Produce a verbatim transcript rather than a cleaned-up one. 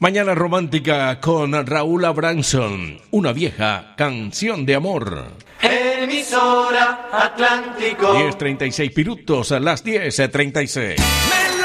Mañana romántica con Raúl Abranson, una vieja canción de amor. Emisora Atlántico. diez treinta y seis minutos, a las diez treinta y seis.